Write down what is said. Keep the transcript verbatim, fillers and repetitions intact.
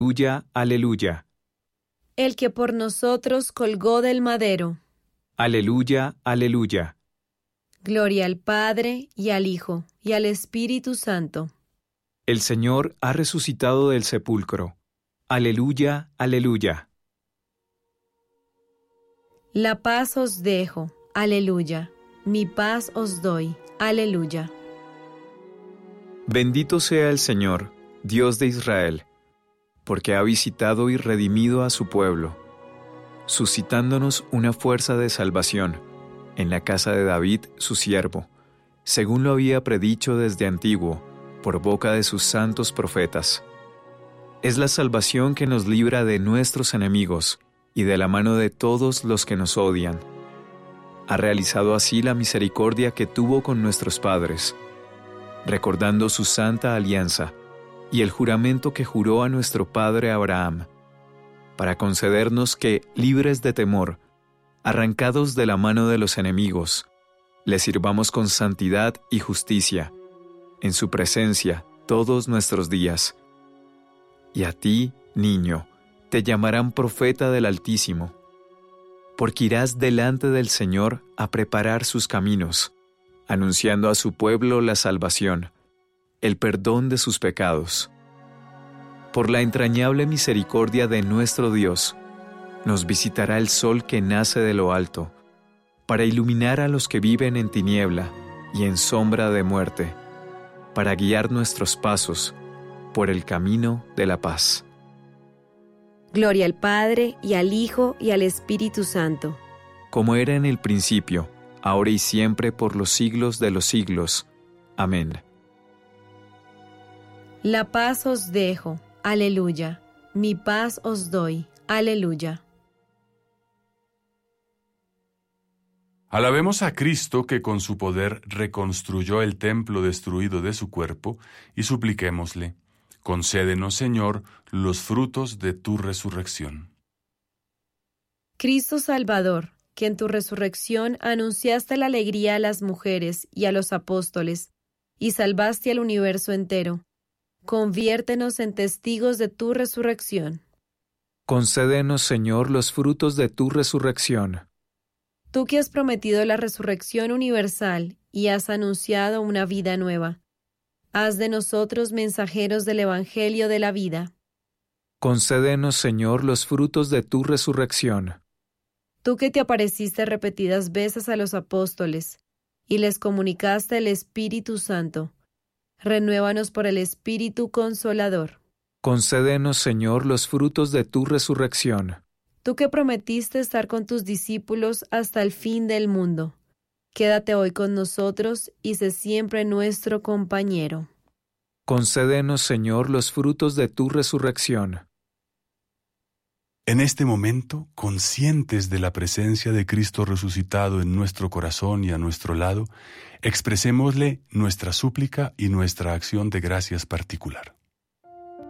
Aleluya, aleluya. El que por nosotros colgó del madero. Aleluya, aleluya. Gloria al Padre, y al Hijo, y al Espíritu Santo. El Señor ha resucitado del sepulcro. Aleluya, aleluya. La paz os dejo. Aleluya. Mi paz os doy. Aleluya. Bendito sea el Señor, Dios de Israel, porque ha visitado y redimido a su pueblo, suscitándonos una fuerza de salvación en la casa de David, su siervo, según lo había predicho desde antiguo, por boca de sus santos profetas. Es la salvación que nos libra de nuestros enemigos y de la mano de todos los que nos odian. Ha realizado así la misericordia que tuvo con nuestros padres, recordando su santa alianza y el juramento que juró a nuestro padre Abraham, para concedernos que, libres de temor, arrancados de la mano de los enemigos, le sirvamos con santidad y justicia, en su presencia todos nuestros días. Y a ti, niño, te llamarán profeta del Altísimo, porque irás delante del Señor a preparar sus caminos, anunciando a su pueblo la salvación, el perdón de sus pecados. Por la entrañable misericordia de nuestro Dios, nos visitará el sol que nace de lo alto, para iluminar a los que viven en tiniebla y en sombra de muerte, para guiar nuestros pasos por el camino de la paz. Gloria al Padre, y al Hijo, y al Espíritu Santo. Como era en el principio, ahora y siempre, por los siglos de los siglos. Amén. La paz os dejo. Aleluya. Mi paz os doy. Aleluya. Alabemos a Cristo que con su poder reconstruyó el templo destruido de su cuerpo y supliquémosle: concédenos, Señor, los frutos de tu resurrección. Cristo Salvador, que en tu resurrección anunciaste la alegría a las mujeres y a los apóstoles, y salvaste al universo entero, conviértenos en testigos de tu resurrección. Concédenos, Señor, los frutos de tu resurrección. Tú que has prometido la resurrección universal y has anunciado una vida nueva, haz de nosotros mensajeros del Evangelio de la vida. Concédenos, Señor, los frutos de tu resurrección. Tú que te apareciste repetidas veces a los apóstoles y les comunicaste el Espíritu Santo, renuévanos por el Espíritu Consolador. Concédenos, Señor, los frutos de tu resurrección. Tú que prometiste estar con tus discípulos hasta el fin del mundo, quédate hoy con nosotros y sé siempre nuestro compañero. Concédenos, Señor, los frutos de tu resurrección. En este momento, conscientes de la presencia de Cristo resucitado en nuestro corazón y a nuestro lado, expresémosle nuestra súplica y nuestra acción de gracias particular.